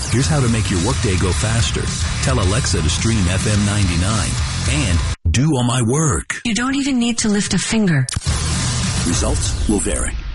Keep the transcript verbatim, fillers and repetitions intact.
Here's how to make your workday go faster. Tell Alexa to stream F M ninety-nine and do all my work. You don't even need to lift a finger. Results will vary.